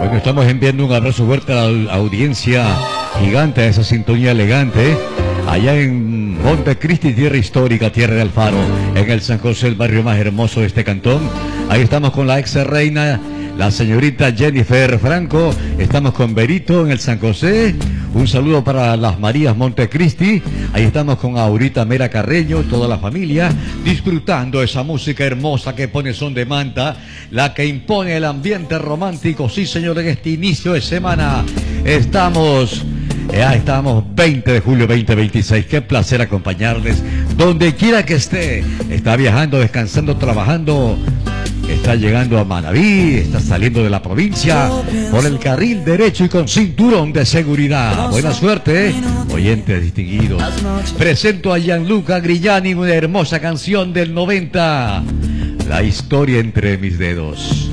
Bueno, estamos enviando un abrazo fuerte a la audiencia gigante, a esa sintonía elegante, allá en Montecristi, tierra histórica, tierra de Alfaro, en el San José, el barrio más hermoso de este cantón. Ahí estamos con la ex reina, la señorita Jennifer Franco. Estamos con Berito en el San José. Un saludo para las Marías Montecristi. Ahí estamos con Aurita Mera Carreño, toda la familia, disfrutando esa música hermosa que pone son de manta, la que impone el ambiente romántico. Sí, señor, en este inicio de semana estamos 20 de julio 2026. Qué placer acompañarles donde quiera que esté. Está viajando, descansando, trabajando. Está llegando a Manabí, está saliendo de la provincia por el carril derecho y con cinturón de seguridad. Buena suerte, oyentes distinguidos. Presento a Gianluca Grillani, una hermosa canción del 90, La historia entre mis dedos.